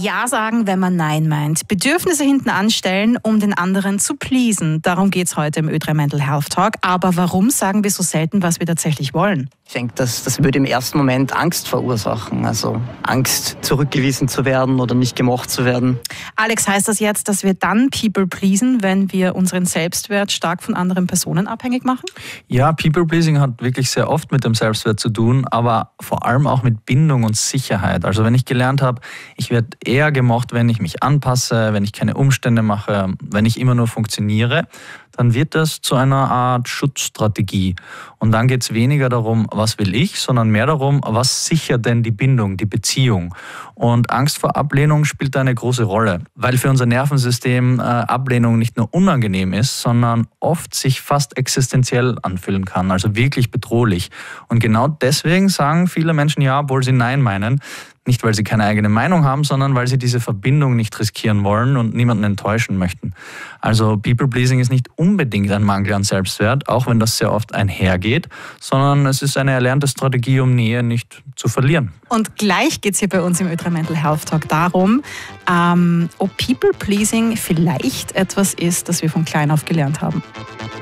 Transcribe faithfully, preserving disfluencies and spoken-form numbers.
Ja sagen, wenn man Nein meint. Bedürfnisse hinten anstellen, um den anderen zu pleasen. Darum geht es heute im Ö drei Mental Health Talk. Aber warum sagen wir so selten, was wir tatsächlich wollen? Ich denke, das, das würde im ersten Moment Angst verursachen. Also Angst, zurückgewiesen zu werden oder nicht gemocht zu werden. Alex, heißt das jetzt, dass wir dann People pleasen, wenn wir unseren Selbstwert stark von anderen Personen abhängig machen? Ja, People pleasing hat wirklich sehr oft mit dem Selbstwert zu tun, aber vor allem auch mit Bindung und Sicherheit. Also wenn ich gelernt habe, ich werde eher gemocht, wenn ich mich anpasse, wenn ich keine Umstände mache, wenn ich immer nur funktioniere, dann wird das zu einer Art Schutzstrategie. Und dann geht es weniger darum, was will ich, sondern mehr darum, was sichert denn die Bindung, die Beziehung. Und Angst vor Ablehnung spielt da eine große Rolle, weil für unser Nervensystem äh, Ablehnung nicht nur unangenehm ist, sondern oft sich fast existenziell anfühlen kann, also wirklich bedrohlich. Und genau deswegen sagen viele Menschen ja, obwohl sie Nein meinen. Nicht, weil sie keine eigene Meinung haben, sondern weil sie diese Verbindung nicht riskieren wollen und niemanden enttäuschen möchten. Also People-Pleasing ist nicht unbedingt ein Mangel an Selbstwert, auch wenn das sehr oft einhergeht, sondern es ist eine erlernte Strategie, um Nähe nicht zu verlieren. Und gleich geht es hier bei uns im Ö drei Mental Health Talk darum, ähm, ob People-Pleasing vielleicht etwas ist, das wir von klein auf gelernt haben.